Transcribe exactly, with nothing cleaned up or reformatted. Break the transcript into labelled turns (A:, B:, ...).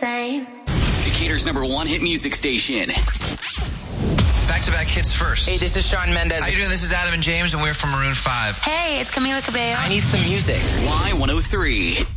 A: insane.
B: Decatur's number one hit music station.
C: Back-to-back hits first.
D: Hey, this is Shawn Mendes.
C: How you doing? This is Adam and James, and we're from Maroon five.
A: Hey, it's Camila Cabello.
D: I need some music.
B: Y one oh three.